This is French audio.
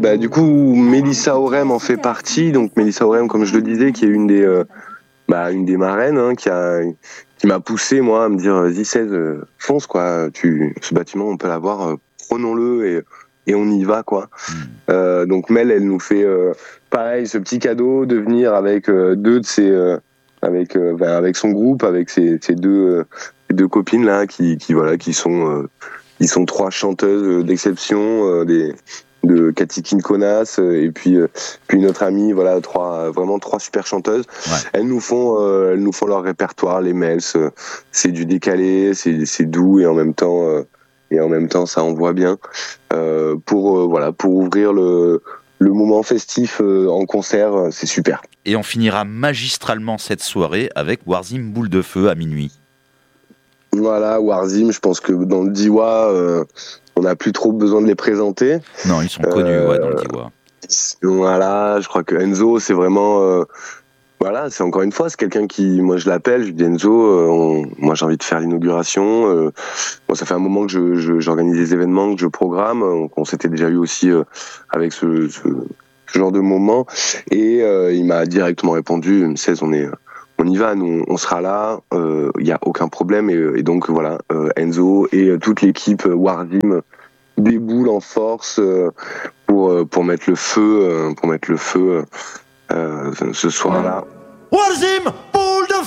du coup, Mélissa Orem en fait partie. Donc Mélissa Orem, comme je le disais, qui est une des marraines, hein, qui m'a poussé moi à me dire vas-y 16, fonce quoi. Ce bâtiment, on peut l'avoir, prenons-le et on y va quoi. Donc Mel, elle nous fait pareil ce petit cadeau de venir avec deux de ses avec son groupe, avec ses deux copines là qui sont trois chanteuses d'exception, de Cathy Kinkonas et puis notre amie, voilà, vraiment trois super chanteuses. Ouais. Elles nous font leur répertoire, les Mels, c'est du décalé, c'est doux et en même temps ça envoie bien pour ouvrir le moment festif en concert, c'est super. Et on finira magistralement cette soirée avec Warzim Boule de Feu à minuit. Voilà, Warzim, je pense que dans le Diois, on n'a plus trop besoin de les présenter. Non, ils sont connus dans le Diois. Voilà, je crois que Enzo, c'est vraiment... c'est encore une fois, c'est quelqu'un qui... Moi, je l'appelle, je lui dis Enzo, moi j'ai envie de faire l'inauguration. Ça fait un moment que j'organise des événements, que je programme. On s'était déjà eu aussi avec ce genre de moment. Et il m'a directement répondu, 16, on y va, nous, on sera là, il y a aucun problème et donc voilà, Enzo et toute l'équipe Warzim déboulent en force pour mettre le feu ce soir-là. Warzim